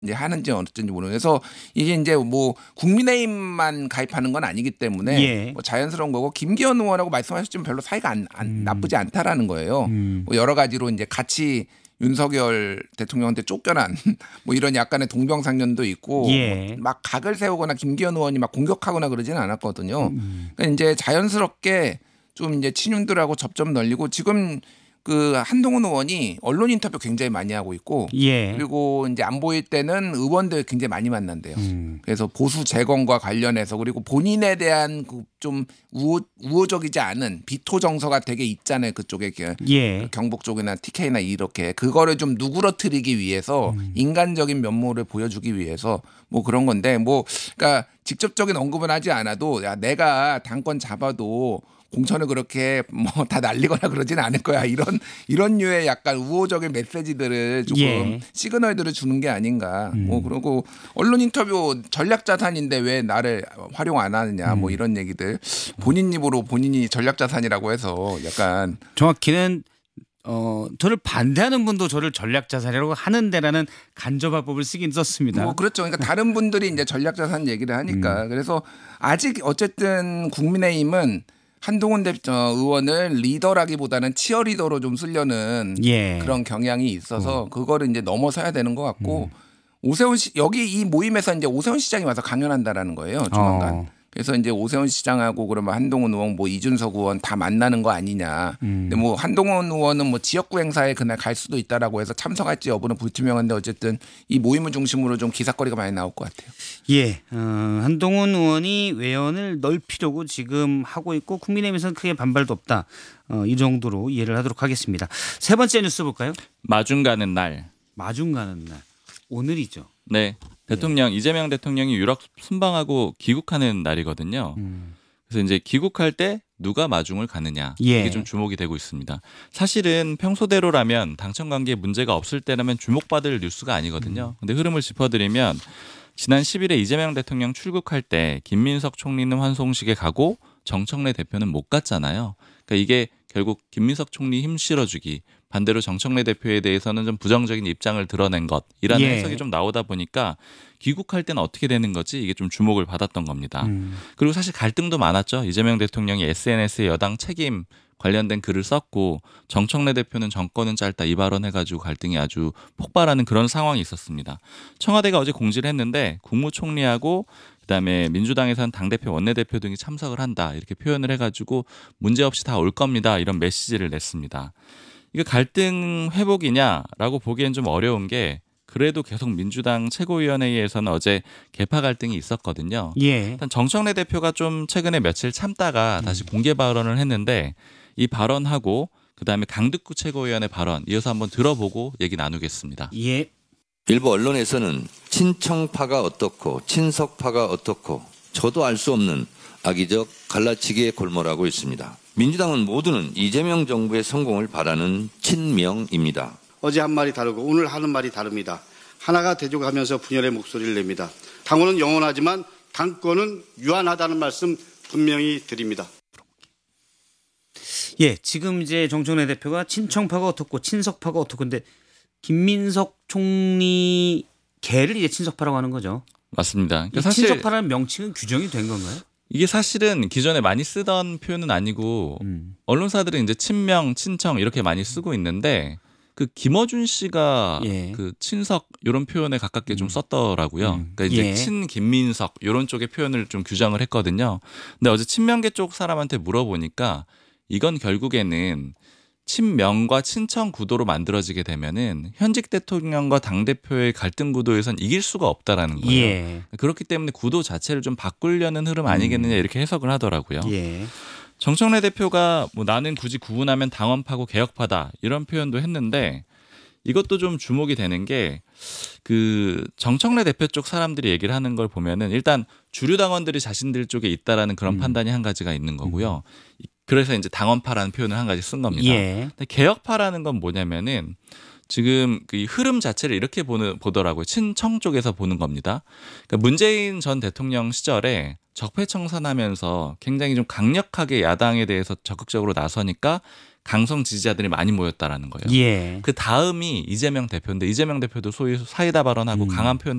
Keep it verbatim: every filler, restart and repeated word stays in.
이제 하는지 어쩐지 모르겠어요. 그래서 이게 이제 뭐 국민의힘만 가입하는 건 아니기 때문에 예. 뭐 자연스러운 거고 김기현 의원하고 말씀하셨지만 별로 사이가 안, 안 음. 나쁘지 않다라는 거예요. 음. 뭐 여러 가지로 이제 같이 윤석열 대통령한테 쫓겨난 뭐 이런 약간의 동병상련도 있고 예. 막 각을 세우거나 김기현 의원이 막 공격하거나 그러지는 않았거든요. 음. 그러니까 이제 자연스럽게 좀 이제 친윤들하고 접점 널리고 지금 그 한동훈 의원이 언론 인터뷰 굉장히 많이 하고 있고 예. 그리고 이제 안 보일 때는 의원들 굉장히 많이 만난대요. 음. 그래서 보수 재건과 관련해서 그리고 본인에 대한 그 좀 우호, 우호적이지 않은 비토 정서가 되게 있잖아요. 그쪽에 예. 경북 쪽이나 티케이나 이렇게 그거를 좀 누그러뜨리기 위해서 음. 인간적인 면모를 보여주기 위해서 뭐 그런 건데 뭐 그러니까 직접적인 언급은 하지 않아도 야 내가 당권 잡아도 공천을 그렇게 뭐 다 날리거나 그러진 않을 거야. 이런 이런 류의 약간 우호적인 메시지들을 조금 예. 시그널들을 주는 게 아닌가. 음. 뭐 그리고 언론 인터뷰 전략 자산인데 왜 나를 활용 안 하느냐. 뭐 이런 얘기들 본인 입으로 본인이 전략 자산이라고 해서 약간 정확히는 어 저를 반대하는 분도 저를 전략 자산이라고 하는데라는 간접화법을 쓰긴 썼습니다. 뭐 그렇죠. 그러니까 다른 분들이 이제 전략 자산 얘기를 하니까 그래서 아직 어쨌든 국민의힘은 한동훈 대 의원을 리더라기보다는 치어리더로 좀 쓰려는 예. 그런 경향이 있어서 그거를 이제 넘어서야 되는 것 같고 오세훈 시 여기 이 모임에서 이제 오세훈 시장이 와서 강연한다라는 거예요. 조만간. 어. 그래서 이제 오세훈 시장하고 그러면 한동훈 의원, 뭐 이준석 의원 다 만나는 거 아니냐. 음. 근데 뭐 한동훈 의원은 뭐 지역구 행사에 그날 갈 수도 있다라고 해서 참석할지 여부는 불투명한데 어쨌든 이 모임을 중심으로 좀 기사거리가 많이 나올 것 같아요. 예, 어, 한동훈 의원이 외연을 넓히려고 지금 하고 있고 국민의힘에서는 크게 반발도 없다. 어, 이 정도로 이해를 하도록 하겠습니다. 세 번째 뉴스 볼까요? 마중 가는 날. 마중 가는 날. 오늘이죠. 네. 대통령 이재명 대통령이 유럽 순방하고 귀국하는 날이거든요. 음. 그래서 이제 귀국할 때 누가 마중을 가느냐 예. 이게 좀 주목이 되고 있습니다. 사실은 평소대로라면 당청 관계에 문제가 없을 때라면 주목받을 뉴스가 아니거든요. 근데 흐름을 짚어드리면 지난 십일에 이재명 대통령 출국할 때 김민석 총리는 환송식에 가고 정청래 대표는 못 갔잖아요. 그러니까 이게 결국 김민석 총리 힘 실어주기, 반대로 정청래 대표에 대해서는 좀 부정적인 입장을 드러낸 것이라는 예. 해석이 좀 나오다 보니까 귀국할 때는 어떻게 되는 거지 이게 좀 주목을 받았던 겁니다. 음. 그리고 사실 갈등도 많았죠. 이재명 대통령이 에스엔에스에 여당 책임 관련된 글을 썼고 정청래 대표는 정권은 짧다 이 발언해가지고 갈등이 아주 폭발하는 그런 상황이 있었습니다. 청와대가 어제 공지를 했는데 국무총리하고 그다음에 민주당에서는 당대표 원내대표 등이 참석을 한다 이렇게 표현을 해가지고 문제없이 다 올 겁니다 이런 메시지를 냈습니다. 이거 갈등 회복이냐라고 보기엔 좀 어려운 게 그래도 계속 민주당 최고위원회의에서는 어제 개파 갈등이 있었거든요. 예. 일단 정청래 대표가 좀 최근에 며칠 참다가 다시 공개 발언을 했는데 이 발언하고 그다음에 강득구 최고위원의 발언 이어서 한번 들어보고 얘기 나누겠습니다. 예. 일부 언론에서는 친청파가 어떻고 친석파가 어떻고 저도 알 수 없는 악의적 갈라치기에 골몰하고 있습니다. 민주당은 모두는 이재명 정부의 성공을 바라는 친명입니다. 어제 한 말이 다르고 오늘 하는 말이 다릅니다. 하나가 되져가면서 분열의 목소리를 냅니다. 당원은 영원하지만 당권은 유한하다는 말씀 분명히 드립니다. 예, 지금 이제 정청래 대표가 친청파가 어떻고 친석파가 어떻고 근데 김민석 총리 개를 이제 친석파라고 하는 거죠. 맞습니다. 이 그러니까 사실 친석파라는 명칭은 규정이 된 건가요? 이게 사실은 기존에 많이 쓰던 표현은 아니고 음. 언론사들은 이제 친명, 친청 이렇게 많이 쓰고 있는데 그 김어준 씨가 예. 그 친석 이런 표현에 가깝게 좀 썼더라고요. 음. 그러니까 이제 예. 친 김민석 이런 쪽의 표현을 좀 규정을 했거든요. 근데 어제 친명계 쪽 사람한테 물어보니까 이건 결국에는 친명과 친청 구도로 만들어지게 되면은 현직 대통령과 당 대표의 갈등 구도에선 이길 수가 없다라는 거예요. 예. 그렇기 때문에 구도 자체를 좀 바꾸려는 흐름 아니겠느냐 이렇게 해석을 하더라고요. 예. 정청래 대표가 뭐 나는 굳이 구분하면 당원파고 개혁파다 이런 표현도 했는데 이것도 좀 주목이 되는 게 그 정청래 대표 쪽 사람들이 얘기를 하는 걸 보면은 일단 주류 당원들이 자신들 쪽에 있다라는 그런 음. 판단이 한 가지가 있는 거고요. 그래서 이제 당원파라는 표현을 한 가지 쓴 겁니다. 예. 근데 개혁파라는 건 뭐냐면은 지금 그 흐름 자체를 이렇게 보는, 보더라고요. 친청 쪽에서 보는 겁니다. 그러니까 문재인 전 대통령 시절에 적폐청산하면서 굉장히 좀 강력하게 야당에 대해서 적극적으로 나서니까 강성 지지자들이 많이 모였다라는 거예요. 예. 그 다음이 이재명 대표인데 이재명 대표도 소위 사이다 발언하고 음. 강한 표현